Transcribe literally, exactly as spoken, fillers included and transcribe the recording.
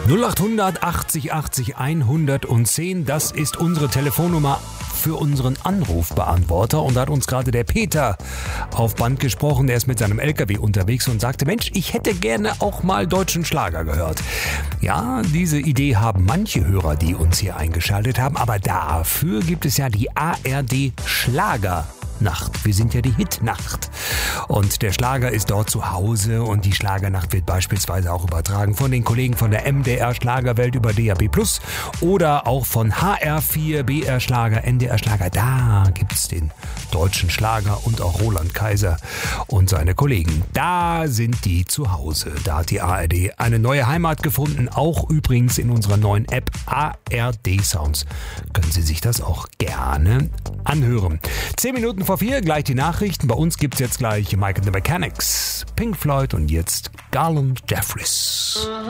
null acht hundert achtzig achtzig hundertzehn, das ist unsere Telefonnummer für unseren Anrufbeantworter. Und da hat uns gerade der Peter auf Band gesprochen. Der ist mit seinem L K W unterwegs und sagte, Mensch, ich hätte gerne auch mal deutschen Schlager gehört. Ja, diese Idee haben manche Hörer, die uns hier eingeschaltet haben. Aber dafür gibt es ja die A R D Schlager Nacht. Wir sind ja die Hitnacht. Und der Schlager ist dort zu Hause und die Schlagernacht wird beispielsweise auch übertragen von den Kollegen von der M D R Schlagerwelt über D A B plus oder auch von H R vier, B R Schlager, N D R Schlager. Da gibt's den deutschen Schlager und auch Roland Kaiser und seine Kollegen. Da sind die zu Hause. Da hat die A R D eine neue Heimat gefunden. Auch übrigens in unserer neuen App A R D Sounds. Können Sie sich das auch gerne anhören. Zehn Minuten vor vier, gleich die Nachrichten. Bei uns gibt's jetzt gleich Mike and the Mechanics, Pink Floyd und jetzt Garland Jeffries.